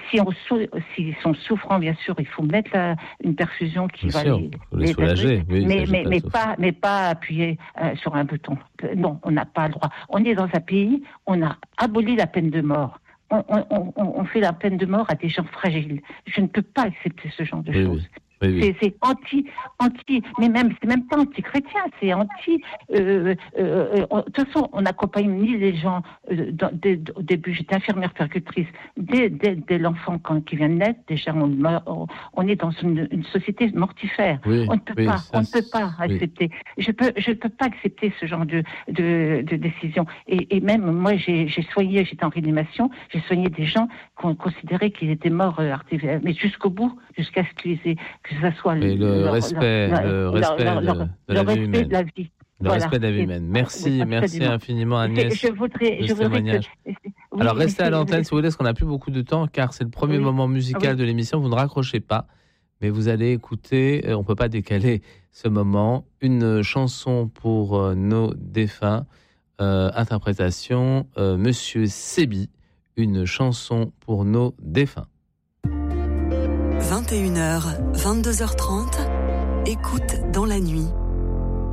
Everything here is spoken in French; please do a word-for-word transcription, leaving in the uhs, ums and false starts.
si on sou- s'ils sont souffrants, bien sûr, il faut mettre la, une perfusion qui Bien va sûr, les, faut les soulager. Oui, mais, ça, mais, pas mais, de pas, mais pas appuyer euh, sur un bouton. Non, on n'a pas le droit. On est dans un pays, on a aboli la peine de mort. On, on, on, on fait la peine de mort à des gens fragiles. Je ne peux pas accepter ce genre de oui, choses. oui. Oui, oui. C'est, c'est anti, anti, mais même, c'est même pas anti-chrétien, c'est anti. Euh, euh, euh, de toute façon, on n'accompagne ni les gens. Euh, dans, dès, au début, j'étais infirmière puéricultrice. Dès, dès, dès l'enfant quand qui vient de naître, déjà, on, meurt, on, on est dans une, une société mortifère. Oui, on ne peut oui, pas, ça, on ne peut pas oui. accepter. Je peux, je peux pas accepter ce genre de, de, de décision. Et, et même moi, j'ai, j'ai soigné, j'étais en réanimation, j'ai soigné des gens qu'on considérait qu'ils étaient morts euh, artificiellement, mais jusqu'au bout, jusqu'à ce qu'ils aient, que ça soit Et le leur, respect, leur, le leur, respect leur, de, leur, de le la vie respect humaine. de la vie. Le Voilà. respect de la vie Et- humaine. oui, Merci, merci absolument. infiniment Agnès Je voudrais, de je ce voudrais témoignage. que. Oui, Alors mais restez à c'est- l'antenne si vous voulez, parce qu'on n'a plus beaucoup de temps, car c'est le premier Oui. moment musical Oui. de l'émission. Vous ne raccrochez pas, mais vous allez écouter, euh, on ne peut pas décaler ce moment, une chanson pour euh, nos défunts, euh, interprétation euh, Monsieur Sébi, une chanson pour nos défunts. vingt et une heures, vingt-deux heures trente, écoute dans la nuit.